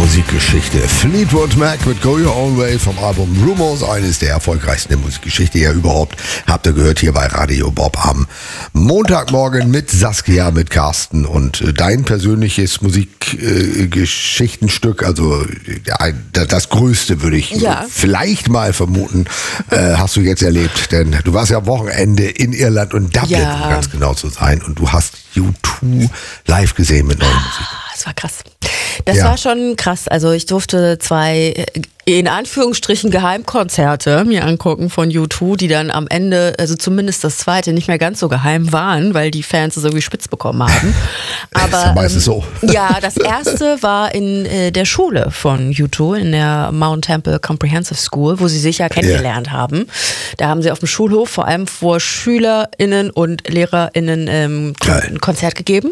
Musikgeschichte. Fleetwood Mac mit Go Your Own Way vom Album Rumors, eines der erfolgreichsten der Musikgeschichte ja überhaupt. Habt ihr gehört hier bei Radio Bob am Montagmorgen mit Saskia, mit Carsten und dein persönliches Musikgeschichtenstück, also das Größte würde ich vielleicht mal vermuten, hast du jetzt erlebt, denn du warst ja am Wochenende in Irland und Dublin, um ganz genau zu sein, und du hast U2 live gesehen mit neuer Musik. Das war krass. Das war schon krass. Also ich durfte 2 in Anführungsstrichen Geheimkonzerte mir angucken von U2, die dann am Ende, also zumindest das zweite, nicht mehr ganz so geheim waren, weil die Fans es irgendwie spitz bekommen haben. Aber das ist ja meistens so. Ja, das erste war in der Schule von U2, in der Mount Temple Comprehensive School, wo sie sich ja kennengelernt haben. Da haben sie auf dem Schulhof vor allem vor SchülerInnen und LehrerInnen ein Konzert gegeben.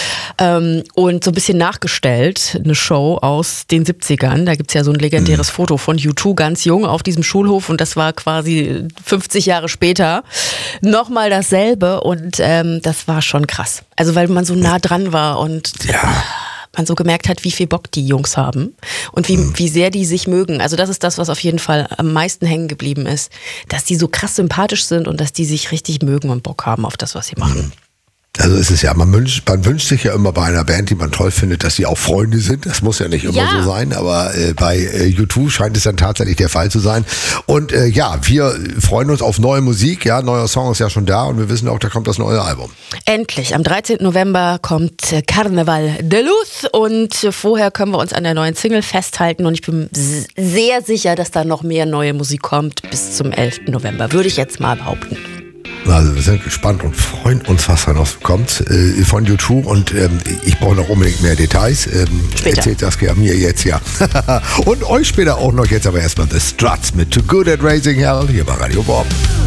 Und so ein bisschen nachgestellt, eine Show aus den 70ern. Da gibt's ja so ein legendäres Foto von U2 ganz jung auf diesem Schulhof, und das war quasi 50 Jahre später nochmal dasselbe, und das war schon krass. Also weil man so nah dran war und man so gemerkt hat, wie viel Bock die Jungs haben und wie sehr die sich mögen. Also das ist das, was auf jeden Fall am meisten hängen geblieben ist, dass die so krass sympathisch sind und dass die sich richtig mögen und Bock haben auf das, was sie machen. Also ist es ja, man wünscht sich ja immer bei einer Band, die man toll findet, dass sie auch Freunde sind. Das muss ja nicht immer so sein, aber bei U2 scheint es dann tatsächlich der Fall zu sein. Und wir freuen uns auf neue Musik. Ja, neuer Song ist ja schon da, und wir wissen auch, da kommt das neue Album. Endlich, am 13. November kommt Carnaval de Luz, und vorher können wir uns an der neuen Single festhalten, und ich bin sehr sicher, dass da noch mehr neue Musik kommt bis zum 11. November, würde ich jetzt mal behaupten. Also wir sind gespannt und freuen uns, was da noch kommt von U2, und ich brauche noch unbedingt mehr Details. Erzählt das mir jetzt, und euch später auch noch. Jetzt aber erstmal The Struts mit Too Good at Raising Hell hier bei Radio Bob.